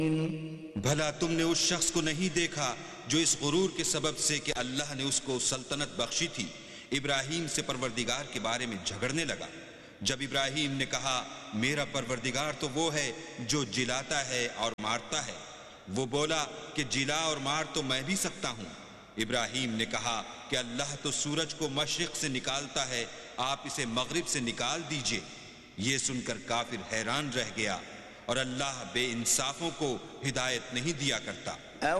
भला तुमने उस शख्स को नहीं देखा जो इस गुरूर के सबब से कि अल्लाह ने उसको सल्तनत बख्शी थी, इब्राहीम से परवरदिगार के बारे में झगड़ने लगा। जब इब्राहीम ने कहा मेरा परवरदिगार तो वो है जो जिलाता है और मारता है, वो बोला कि जिला और मार तो मैं भी सकता हूँ। इब्राहीम ने कहा कि अल्लाह तो सूरज को मशरिक से निकालता है, आप इसे मगरिब से निकाल दीजिए। ये सुनकर काफिर हैरान रह गया, और अल्लाह बेइंसाफों को हिदायत नहीं दिया करता।